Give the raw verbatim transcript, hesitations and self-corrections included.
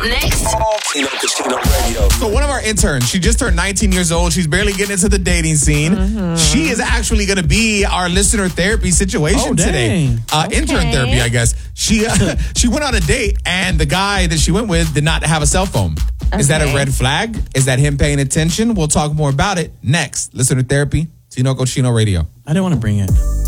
next. Tino Casino Radio. So one of our interns, she just turned nineteen years old. She's barely getting into the dating scene. Mm-hmm. She is actually going to be our listener therapy situation oh, today. Uh, okay. Intern therapy, I guess. She uh, she went on a date, and the guy that she went with did not have a cell phone. Okay. Is that a red flag? Is that him paying attention? We'll talk more about it next. Listener therapy, Tino Cochino Radio. I didn't want to bring it.